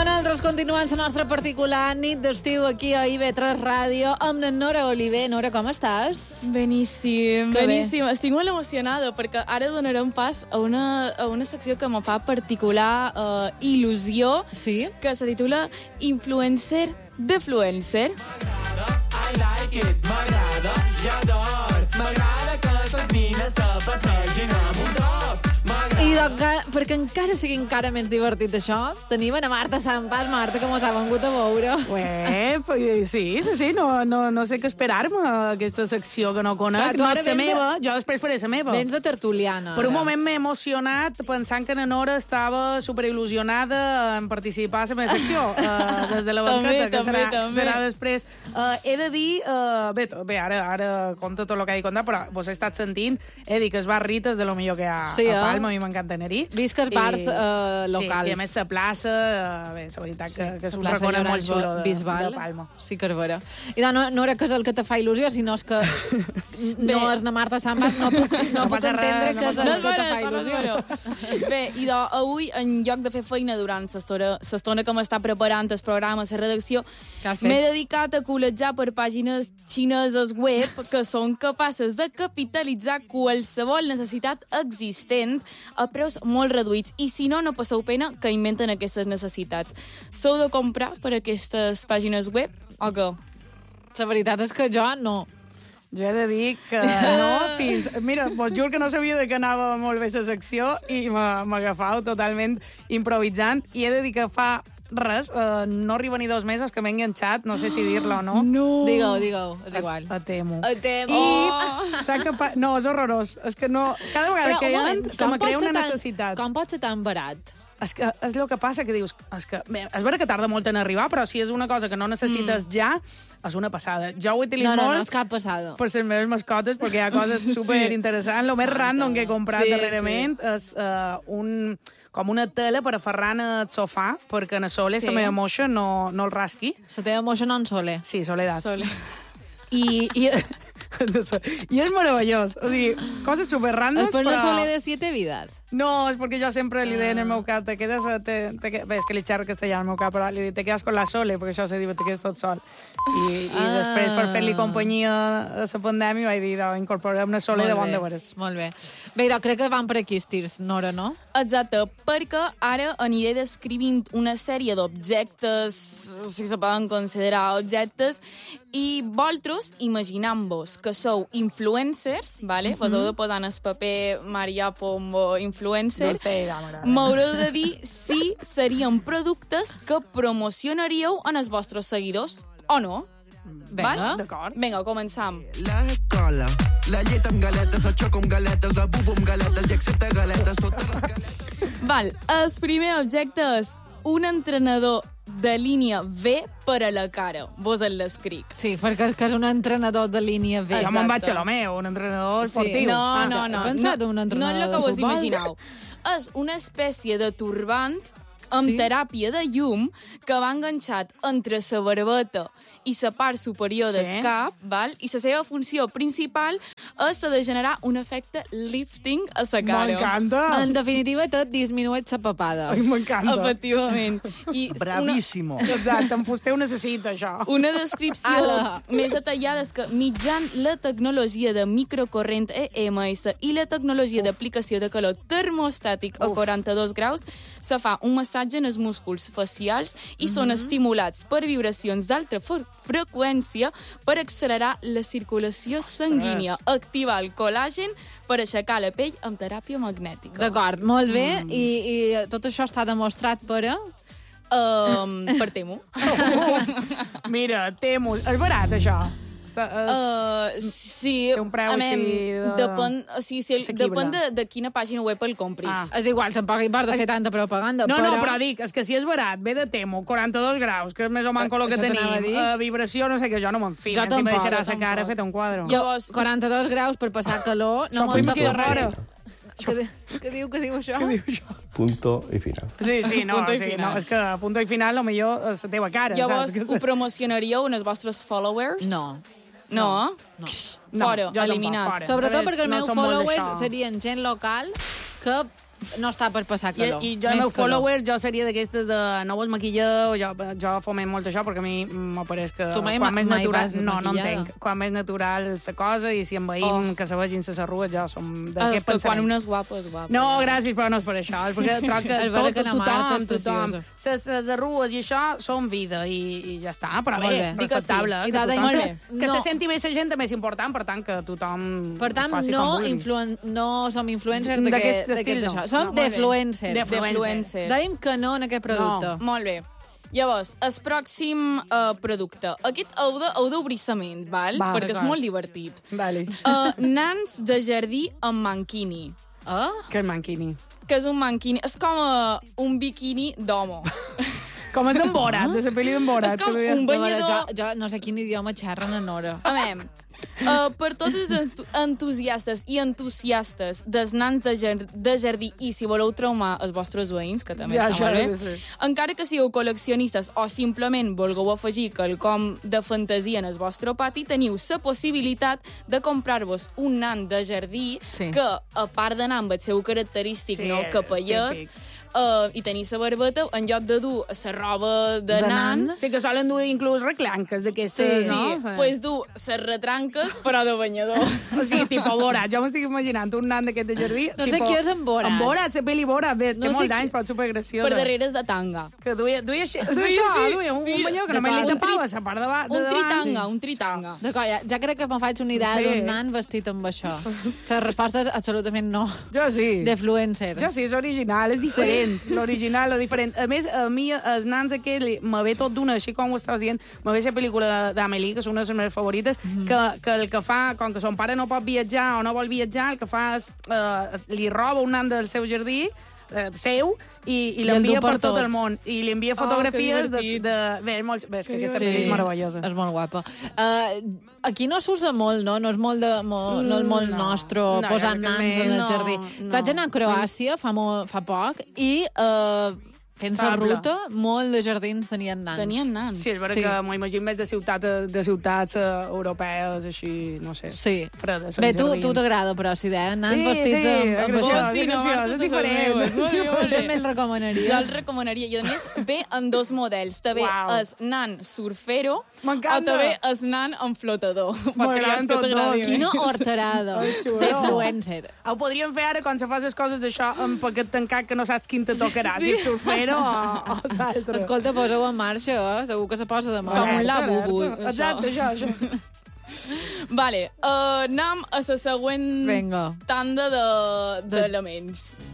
nosaltres continuem la nostra particular nit d'estiu aquí a IB3 Ràdio amb la Nora Oliver. Nora, com estàs? Beníssim, Que beníssim. Estic molt emocionada perquè ara donarem pas a una secció que me fa particular il·lusió, Sí? que se titula Influencer Defluencer. I like it, m'agrada, ja d'or. M'agrada que les mines te passegin amb un top. I doncs, perquè encara sigui encara més divertit això, tenim a Marta Sampas. Marta, que mos ha vengut a veure. Sí, no sé què esperar-me aquesta secció que no conec. Clar, tu ara no és la vens meva, jo després faré la meva. Vens de tertuliana. Per un ara. moment m'he emocionat pensant que na Nora estava superil·lusionada en participar a la meva secció, des de la banqueta, També. serà després. He de dir, bé, ara conto tot el que he de contar, però vos he estat sentint, he dit que es bar Rites de lo millor que hi ha Sí, a Palma, a mi m'encanta anar-hi. Visca els bars locals. Sí, i a més la plaça, bé, la veritat que és un la plaça racó molt Llorenç xulo Bisbal. de Palma. Sí que és vera. I no era que és el que te fa il·lusió, sinó és que no és na Marta Sampas, no puc passa entendre res, que és el que te fa no és il·lusió. vera. Bé, i avui, en lloc de fer feina durant l'estona que m'està preparant el programa, la redacció, Què has fet? m'he dedicat a col·legiar per pàgines xineses web que són capaces de capitalitzar qualsevol necessitat existent a preus molt reduïts. I si no passeu pena que inventen aquestes necessitats. Sou de comprar per aquestes pàgines web o què? La veritat és que jo no. Jo he de dir que no, fins... Mira, vos juro que no sabia de que anava molt bé la secció i m'agafau totalment improvisant. I he de dir que fa res, no arriba ni 2 mesos que m'he enganxat, no sé si dir-lo o no. No! Digue-ho, és igual. A Temu. I No, és horrorós. És que no... Cada vegada que hi entro se me crea una necessitat. Com pot ser tan barat? És el que passa, que dius... Bé, és vera que tarda molt en arribar, però si és una cosa que no necessites ja, és una passada. Jo ho utilitzo No, molt és cap passada. per les meves mascotes, perquè hi ha coses superinteressants. El més random que he comprat darrerament és com una tela per aferrar en el sofà, perquè en la Sole, la meva moixa, no el rasqui. La teva moixa no en sole. Sí, Soledat. Sole. I és meravellós. O sigui, coses superrandes, És per la però... sole de 7 vides. No, és perquè jo sempre li deia al meu cap, bé, és que li xerro castellà al meu cap, però li dic, te quedes con la Sole, perquè això se diu, te quedes tot sol. I després, per fer-li companyia a la pandèmia, vaig dir, incorporem una Sole de bon de veres. Molt bé. Bé, doncs crec que van per aquí els tirs, Nora, no? Exacte, perquè ara aniré descrivint una sèrie d'objectes, si se poden considerar objectes, i vosaltres, imaginant-vos que sou influencers, vale? Vos heu de posar en el paper Maria Pombo influencer, m'haureu de dir si serien productes que promocionaríeu en els vostres seguidors o no. Vinga. D'acord. Vinga, començam. L'escola, la llet amb galetes, el xoc amb galetes, la bubo amb galetes i accepta galetes, totes les galetes. Val, el primer objecte és un entrenador de línia V per a la cara. Vos el l'escric. Sí, perquè és que és un entrenador de línia B. Jo me'n vaig a lo meu, un entrenador esportiu. No. he pensat en un entrenador no és el que de vos futbol. imagineu. És una espècie de turbant amb Sí? teràpia de llum que va enganxat entre la barbeta i la part superior Sí? del cap, val? I la seva funció principal és la de generar un efecte lifting a la cara. M'encanta. En definitiva, tot disminueix la papada. Ai, m'encanta. Efectivament. I Bravíssimo. Exacte, en fuster ho necessita, això. una descripció Ala. més detallada és que mitjan la tecnologia de microcorrent EMS i la tecnologia d'aplicació de calor termostàtic a 42 graus se fa un massatge en els músculs facials i són estimulats per vibracions d'alta freqüència per accelerar la circulació sanguínia, activar el col·làgen per aixecar la pell amb teràpia magnètica. D'acord, molt bé. I tot això està demostrat per... Per Temu. Mira, Temu, és barat, això. Sí, Té un preu així de- depèn de quina pàgina web el compris. És igual, tampoc importa fer tanta propaganda. No, però dic, és que si és barat, ve de Temu, 42 graus, que és més o manco el que Això t'anava a tenim. dir. Vibració, no sé què, jo no me'n fio. Jo Si me tampoc, deixarà jo la cara tampoc. fet un quadre. Jo, 42 graus per passar calor, no Això m'ho fem de aquí darrere. Què diu això? Punto y final. Sí, no, Punto i sí, final. no, és que a punto i final, millor és la teva cara. Llavors, saps? ho promocionaríeu en els vostres followers? No. No? No, Fora, jo tampoc, eliminat. fora. Sobretot Res, perquè els no meus som molt followers d'això. serien gent local que no està per passar calor. I jo, els meus followers, jo seria d'aquestes de no vos maquilleu, jo foment molt això, perquè a mi m'apareix que tu mai més natural... vas No maquillada? entenc. Quan més natural la cosa i si em veïm que se vegin les arrugues, jo som d'aquest És que quan pensament. una és guapa, és guapa. No, gràcies, però no és per això. És perquè troc que És vera que na Marta és tothom. preciosa. Les arrugues i això són vida i ja està. Però Molt bé, bé. Dic que sí. respectable. I Que, dada tothom info- que no. se senti bé la gent també és important, per tant, que tothom Per tant, ho faci no, com vulgui. no som influencers D'aquest d'aquest estil, no. això. Som No, molt bé. defluencers. Defluencers. Dèiem que no en aquest producte. Molt bé. Llavors, el pròxim producte. Aquest heu d'obrir la ment, val? Va, Perquè és d'acord. molt divertit. Dale. Nans de jardí amb manquini. Ah? Que el manquini. Que és un manquini. És com un biquini d'homo. Com és d'en Borat, de la pel·li d'en Borat. És com que un A veure, banyador... jo no sé quin idioma xerren en Nora. A veure, per tots els entusiastes i entusiastes dels nans de jardí i si voleu traumar els vostres veïns, que també Ja, està això molt ha de bé, ser. encara que sigueu col·leccionistes o simplement vulgueu afegir quelcom de fantasia en el vostre pati, teniu la possibilitat de comprar-vos un nan de jardí Sí. que, a part d'anar amb el seu característic Sí, no és capellet, típic. i tenir la barbeta, en lloc de dur la roba de De nan, nan. Sí, que solen dur inclús reclanques d'aquestes, sí, no? pues dur les retranques, però de banyador. O sigui, tipus Borat. Jo m'estic imaginant un nan d'aquest de jardí. No sé qui és en Borat. En Borat, la pel·li Borat. Bé, té No sé molts qui- anys, però és supergraciosa. Per darrere és de tanga. Que duia així, Sí, això, sí, duia un sí. banyó que D'acord. només li Un tapava la part de davant. Un tritanga. D'acord, ja crec que me'n faig una idea Sí. d'un nan vestit amb això. La resposta és absolutament no. Jo sí. Defluencer. Jo sí, és original, és diferent. L'original, lo diferent. A més, a mi, els nans aquells, me ve tot d'una, així com ho estaves dient, me ve la pel·lícula d'Amélie, que és una de les meves favorites, que el que fa, com que son pare no pot viatjar o no vol viatjar, el que fa és, li roba un nan del seu jardí, seu, i el l'envia du per per tot tots. el món. I li envia que fotografies divertit. Bé, és que aquesta pel·li és meravellosa. És molt guapa. Aquí no s'usa molt, no? No és molt, no és molt nostre No, posar jo crec que nans en el no, jardí. no. Vaig anar a Croàcia fa poc i fent la Fable. ruta, molt de jardins tenien nans. Tenien nans. Sí, és veritat Sí. que m'ho imagino més de ciutats europees, així, no sé. Sí. Fredes, Bé, en tu jardins. t'agrada, però, si deien nans Sí, vestits sí, amb graciós, això. sí, no, graciós, Marta, és te diferent. sabeu, és molt bé, molt Tu bé. també el recomanaries? Jo el recomanaria. I, a més, ve en dos models. També Uau. és nan surfero o M'encanta. també és nan amb flotador. M'agraden tots dos. Quina horterada. xulo. Defluencer. Ho podríem fer ara quan se fas les coses d'això amb paquet tancat que no saps quin te tocarà, si el surfero o l'altre. Escolta, posa-ho en marxa, segur que se posa de mà. Com un Alerta, labubu, alerta. això. Exacte, això. Vale, anem a la següent Vinga. tanda d'elements.